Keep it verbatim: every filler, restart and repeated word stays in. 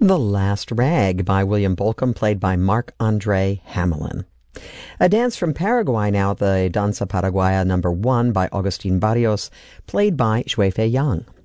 The Last Rag by William Bolcom, played by Marc-Andre Hamelin. A dance from Paraguay now, the Danza Paraguaya number one by Agustin Barrios, played by Xue Fei Yang.